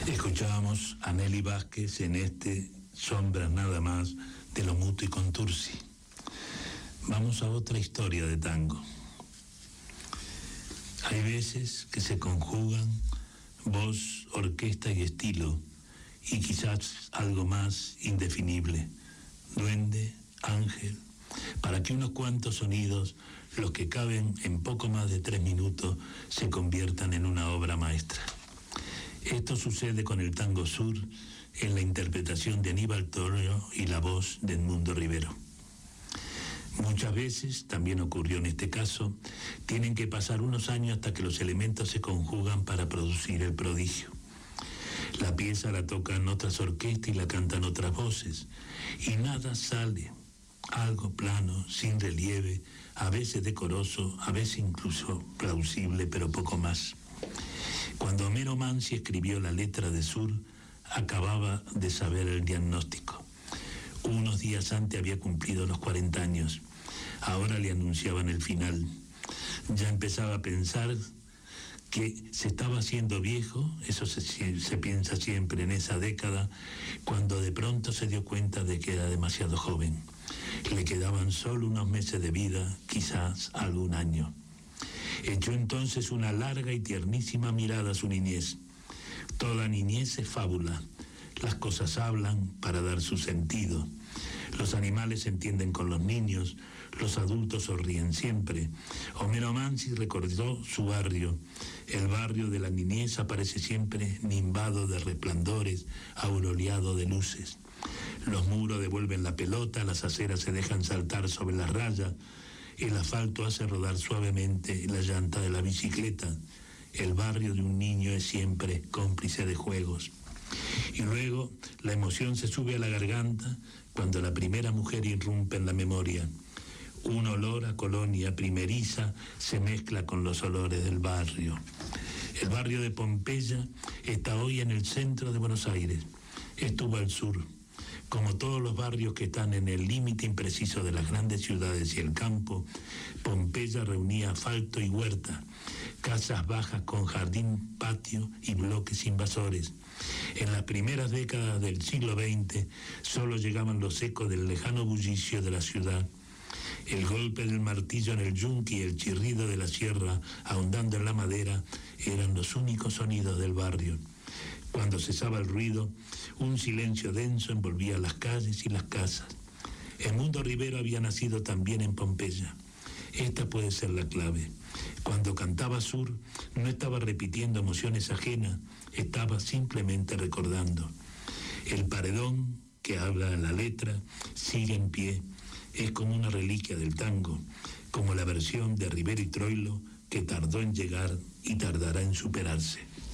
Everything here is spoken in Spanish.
Escuchábamos a Nelly Vázquez en este Sombras nada más de Lo Muto y Contursi. Vamos a otra historia de tango. Hay veces que se conjugan voz, orquesta y estilo, y quizás algo más indefinible, duende, ángel, para que unos cuantos sonidos, los que caben en poco más de 3 minutos, se conviertan en una obra maestra. Esto sucede con el tango sur en la interpretación de Aníbal Troilo y la voz de Edmundo Rivero. Muchas veces, también ocurrió en este caso, tienen que pasar unos años hasta que los elementos se conjugan para producir el prodigio. La pieza la tocan otras orquestas y la cantan otras voces, y nada sale, algo plano, sin relieve, a veces decoroso, a veces incluso plausible, pero poco más. Cuando Homero Mansi escribió la letra de Sur, acababa de saber el diagnóstico. Unos días antes había cumplido los 40 años. Ahora le anunciaban el final. Ya empezaba a pensar que se estaba haciendo viejo, eso se piensa siempre en esa década, cuando de pronto se dio cuenta de que era demasiado joven. Le quedaban solo unos meses de vida, quizás algún año. Echó entonces una larga y tiernísima mirada a su niñez. Toda niñez es fábula. Las cosas hablan para dar su sentido. Los animales se entienden con los niños, los adultos sonríen siempre. Homero Mansi recordó su barrio. El barrio de la niñez aparece siempre nimbado de resplandores, aureolado de luces. Los muros devuelven la pelota, las aceras se dejan saltar sobre las rayas, el asfalto hace rodar suavemente la llanta de la bicicleta. El barrio de un niño es siempre cómplice de juegos. Y luego la emoción se sube a la garganta cuando la primera mujer irrumpe en la memoria. Un olor a colonia primeriza se mezcla con los olores del barrio. El barrio de Pompeya está hoy en el centro de Buenos Aires. Estuvo al sur. Como todos los barrios que están en el límite impreciso de las grandes ciudades y el campo, Pompeya reunía asfalto y huerta, casas bajas con jardín, patio y bloques invasores. En las primeras décadas del siglo XX solo llegaban los ecos del lejano bullicio de la ciudad. El golpe del martillo en el yunque y el chirrido de la sierra ahondando en la madera eran los únicos sonidos del barrio. Cuando cesaba el ruido, un silencio denso envolvía las calles y las casas. Edmundo Rivero había nacido también en Pompeya. Esta puede ser la clave. Cuando cantaba Sur, no estaba repitiendo emociones ajenas, estaba simplemente recordando. El paredón que habla en la letra sigue en pie. Es como una reliquia del tango, como la versión de Rivero y Troilo que tardó en llegar y tardará en superarse.